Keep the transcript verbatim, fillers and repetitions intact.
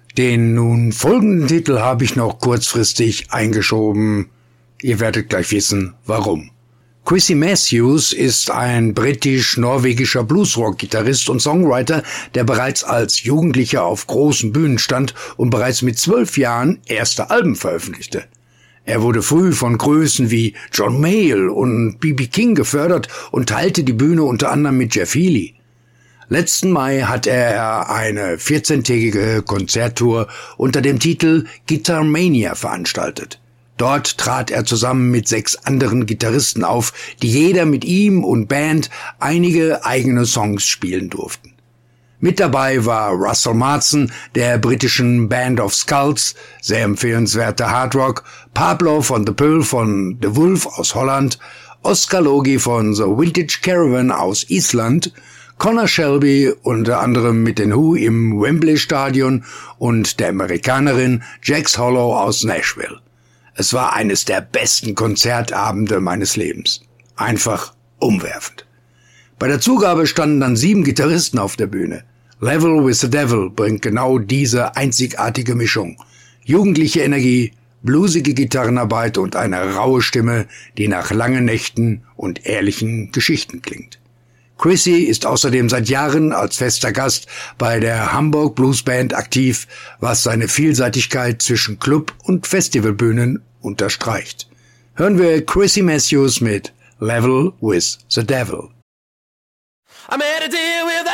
Den nun folgenden Titel habe ich noch kurzfristig eingeschoben. Ihr werdet gleich wissen, warum. Chrissy Matthews ist ein britisch-norwegischer Bluesrock-Gitarrist und Songwriter, der bereits als Jugendlicher auf großen Bühnen stand und bereits mit zwölf Jahren erste Alben veröffentlichte. Er wurde früh von Größen wie John Mayall und B B King gefördert und teilte die Bühne unter anderem mit Jeff Healey. Letzten Mai hat er eine vierzehntägige Konzerttour unter dem Titel Guitar Mania veranstaltet. Dort trat er zusammen mit sechs anderen Gitarristen auf, die jeder mit ihm und Band einige eigene Songs spielen durften. Mit dabei war Russell Martin der britischen Band of Skulls, sehr empfehlenswerter Hardrock, Pablo von The Pill von The Wolf aus Holland, Oscar Logi von The Vintage Caravan aus Island, Connor Shelby unter anderem mit den Who im Wembley Stadion und der Amerikanerin Jax Hollow aus Nashville. Es war eines der besten Konzertabende meines Lebens. Einfach umwerfend. Bei der Zugabe standen dann sieben Gitarristen auf der Bühne. Level with the Devil bringt genau diese einzigartige Mischung. Jugendliche Energie, bluesige Gitarrenarbeit und eine raue Stimme, die nach langen Nächten und ehrlichen Geschichten klingt. Chrissy ist außerdem seit Jahren als fester Gast bei der Hamburg Blues Band aktiv, was seine Vielseitigkeit zwischen Club- und Festivalbühnen unterstreicht. Hören wir Chrissy Matthews mit Level with the Devil. I made a deal with